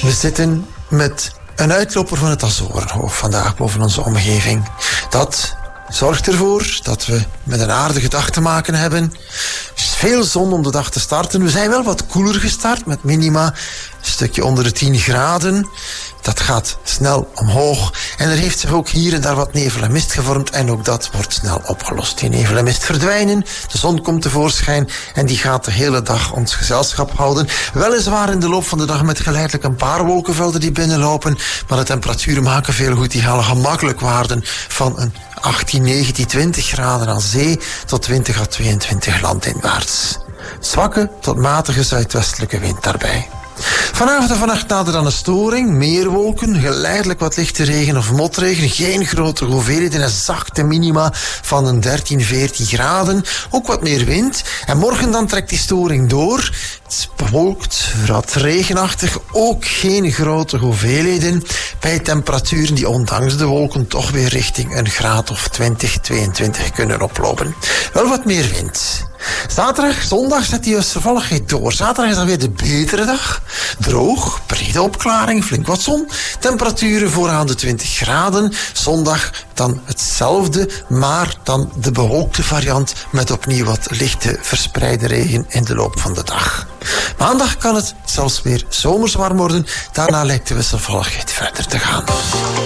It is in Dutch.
We zitten met een uitloper van het Azorenhoog vandaag boven onze omgeving. Dat zorgt ervoor dat we met een aardige dag te maken hebben. Er is veel zon om de dag te starten. We zijn wel wat koeler gestart met minima een stukje onder de 10 graden. Dat gaat snel omhoog. En er heeft zich ook hier en daar wat nevel en mist gevormd. En ook dat wordt snel opgelost. Die nevel en mist verdwijnen. De zon komt tevoorschijn. En die gaat de hele dag ons gezelschap houden. Weliswaar in de loop van de dag met geleidelijk een paar wolkenvelden die binnenlopen. Maar de temperaturen maken veel goed. Die halen gemakkelijk waarden van een 18, 19, 20 graden aan zee tot 20 à 22 landinwaarts. Zwakke tot matige zuidwestelijke wind daarbij. Vanavond en vannacht nader dan een storing, meer wolken, geleidelijk wat lichte regen of motregen, geen grote hoeveelheden en zachte minima van een 13, 14 graden, ook wat meer wind. En morgen dan trekt die storing door. Het is bewolkt, wat regenachtig, ook geen grote hoeveelheden, bij temperaturen die ondanks de wolken toch weer richting een graad of 20, 22 kunnen oplopen. Wel wat meer wind. Zaterdag, zondag zet die wisselvalligheid door. Zaterdag is dan weer de betere dag. Droog, brede opklaring, flink wat zon. Temperaturen vooraan de 20 graden. Zondag dan hetzelfde, maar dan de bewolkte variant met opnieuw wat lichte verspreide regen in de loop van de dag. Maandag kan het zelfs weer zomers warm worden. Daarna lijkt de wisselvalligheid verder te gaan.